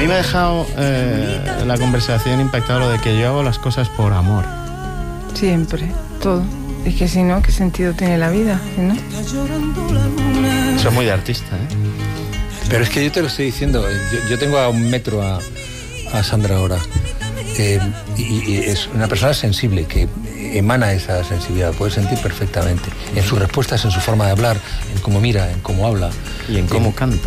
mí me ha dejado la conversación impactado lo de que yo hago las cosas por amor. Siempre, todo. Es que si no, ¿qué sentido tiene la vida? ¿No? Eso es muy de artista, ¿eh? Pero es que yo te lo estoy diciendo, yo tengo a un metro a Sandra ahora, y es una persona sensible que emana esa sensibilidad, puede sentir perfectamente en sus respuestas, en su forma de hablar, en cómo mira, en cómo habla y en cómo canta.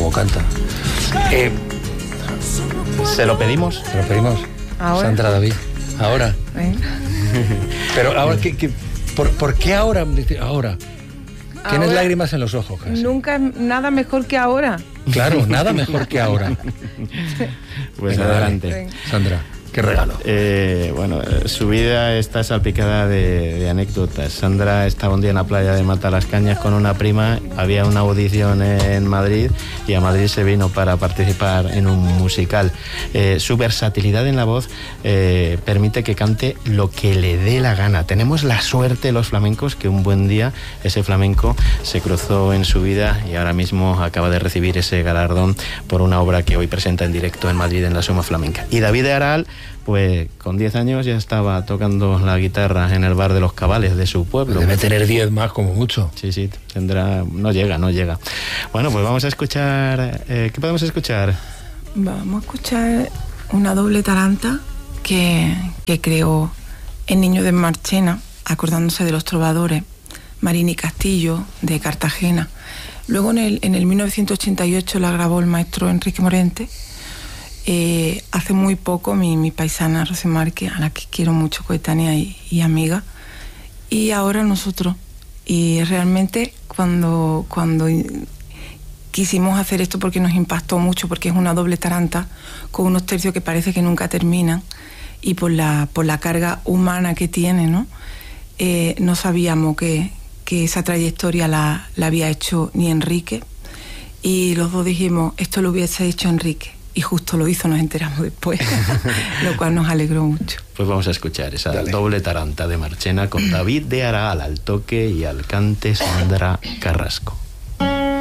¿Se lo pedimos? Se lo pedimos. ¿Ahora? Sandra David, ahora. Pero ahora, ¿por qué ahora? Ahora. Tienes Ahora, lágrimas en los ojos, casi. Nunca nada mejor que ahora. Claro, nada mejor que ahora. Pues venga, adelante. Sandra, qué regalo. Bueno, su vida está salpicada de anécdotas. Sandra estaba un día en la playa de Matalascañas con una prima, había una audición en Madrid y a Madrid se vino para participar en un musical. Su versatilidad en la voz permite que cante lo que le dé la gana. Tenemos la suerte los flamencos que un buen día ese flamenco se cruzó en su vida y ahora mismo acaba de recibir ese galardón por una obra que hoy presenta en directo en Madrid en la Suma Flamenca. Y David de Aral, pues con 10 años ya estaba tocando la guitarra en el bar de los Cabales de su pueblo. Debe tener 10 más como mucho. Sí, tendrá... No llega. Bueno, pues vamos a escuchar... ¿qué podemos escuchar? Vamos a escuchar una doble taranta que creó el niño de Marchena, acordándose de los trovadores, Marini Castillo, de Cartagena. Luego en el 1988 la grabó el maestro Enrique Morente. Hace muy poco mi paisana Rosy Márquez, a la que quiero mucho, coetánea y amiga, y ahora nosotros. Y realmente cuando quisimos hacer esto, porque nos impactó mucho, porque es una doble taranta con unos tercios que parece que nunca terminan, y por la carga humana que tiene, ¿no? No sabíamos que esa trayectoria la había hecho ni Enrique, y los dos dijimos, esto lo hubiese hecho Enrique, y justo lo hizo, nos enteramos después, lo cual nos alegró mucho. Pues vamos a escuchar esa doble taranta de Marchena con David de Aral al toque y al cante Sandra Carrasco.